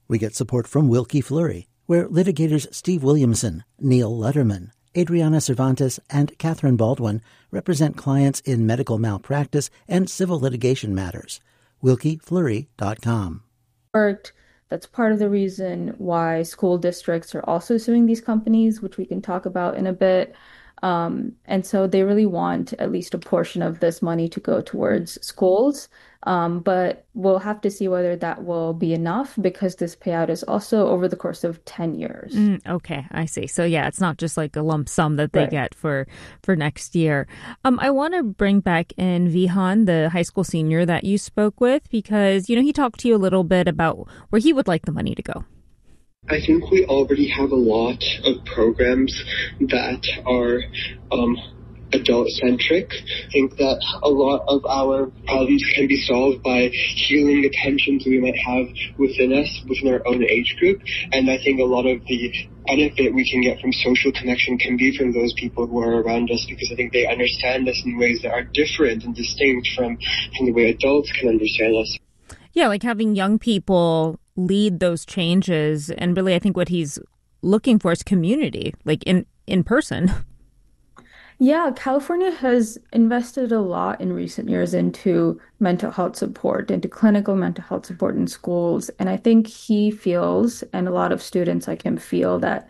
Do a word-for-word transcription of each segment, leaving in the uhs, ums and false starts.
We get support from Wilkie Fleury, where litigators Steve Williamson, Neil Letterman, Adriana Cervantes, and Catherine Baldwin represent clients in medical malpractice and civil litigation matters. wilkie fleury dot com. That's part of the reason why school districts are also suing these companies, which we can talk about in a bit. Um, and so they really want at least a portion of this money to go towards schools. Um, but we'll have to see whether that will be enough because this payout is also over the course of ten years. Mm, okay, I see. So yeah, it's not just like a lump sum that they Right. get for, for next year. Um, I want to bring back in Vihan, the high school senior that you spoke with, because, you know, he talked to you a little bit about where he would like the money to go. I think we already have a lot of programs that are um, adult-centric. I think that a lot of our problems can be solved by healing the tensions we might have within us, within our own age group. And I think a lot of the benefit we can get from social connection can be from those people who are around us, because I think they understand us in ways that are different and distinct from, from the way adults can understand us. Yeah, like having young people lead those changes. And really, I think what he's looking for is community, like in, in person. Yeah, California has invested a lot in recent years into mental health support, into clinical mental health support in schools. And I think he feels, and a lot of students like him feel, that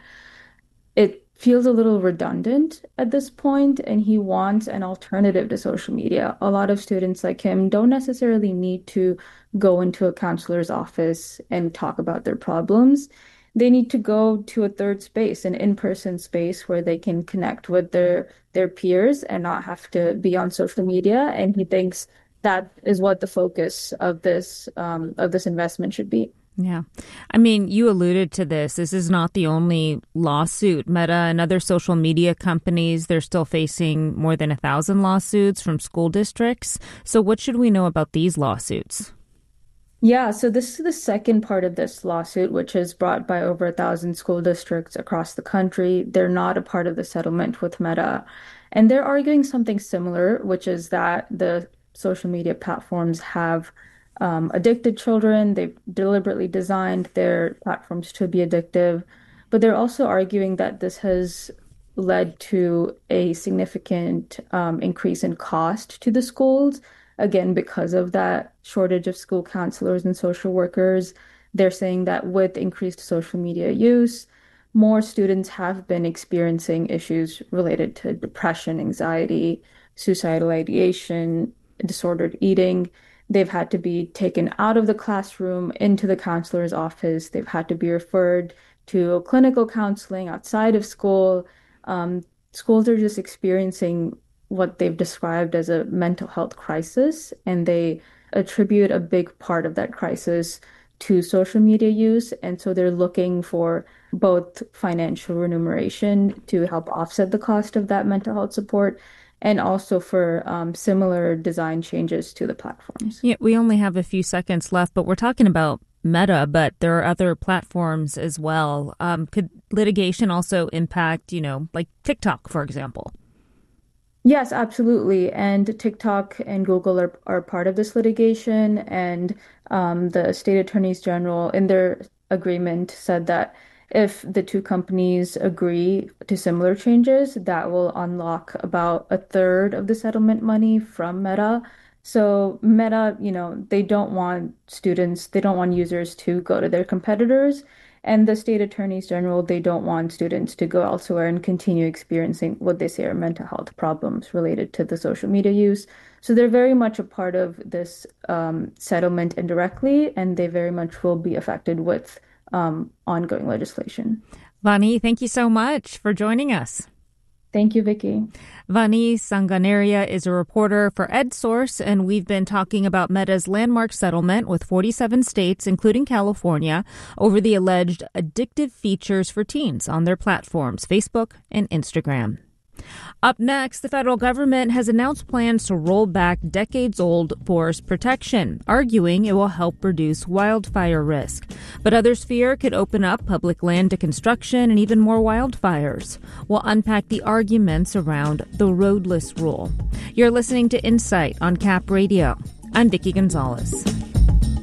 it feels a little redundant at this point, and he wants an alternative to social media. A lot of students like him don't necessarily need to go into a counselor's office and talk about their problems. They need to go to a third space, an in-person space where they can connect with their their peers and not have to be on social media. And he thinks that is what the focus of this um, of this investment should be. Yeah. I mean, you alluded to this. This is not the only lawsuit. Meta and other social media companies, they're still facing more than a thousand lawsuits from school districts. So what should we know about these lawsuits? Yeah, so this is the second part of this lawsuit, which is brought by over a thousand school districts across the country. They're not a part of the settlement with Meta. And they're arguing something similar, which is that the social media platforms have um, addicted children. They've deliberately designed their platforms to be addictive. But they're also arguing that this has led to a significant um, increase in cost to the schools. Again, because of that shortage of school counselors and social workers. They're saying that with increased social media use, more students have been experiencing issues related to depression, anxiety, suicidal ideation, disordered eating. They've had to be taken out of the classroom into the counselor's office. They've had to be referred to clinical counseling outside of school. Um, schools are just experiencing what they've described as a mental health crisis, and they attribute a big part of that crisis to social media use. And so they're looking for both financial remuneration to help offset the cost of that mental health support, and also for um, similar design changes to the platforms. Yeah, we only have a few seconds left, but we're talking about Meta, but there are other platforms as well. Um, could litigation also impact, you know, like TikTok, for example? Yes, absolutely. And TikTok and Google are, are part of this litigation. And um, the state attorneys general, in their agreement, said that if the two companies agree to similar changes, that will unlock about a third of the settlement money from Meta. So Meta, you know, they don't want students, they don't want users to go to their competitors. And the state attorneys general, they don't want students to go elsewhere and continue experiencing what they say are mental health problems related to the social media use. So they're very much a part of this um, settlement indirectly, and they very much will be affected with um, ongoing legislation. Vani, thank you so much for joining us. Thank you, Vicky. Vani Sanganeria is a reporter for EdSource, and we've been talking about Meta's landmark settlement with forty-seven states, including California, over the alleged addictive features for teens on their platforms, Facebook and Instagram. Up next, the federal government has announced plans to roll back decades-old forest protection, arguing it will help reduce wildfire risk. But others fear it could open up public land to construction and even more wildfires. We'll unpack the arguments around the roadless rule. You're listening to Insight on Cap Radio. I'm Vicki Gonzalez.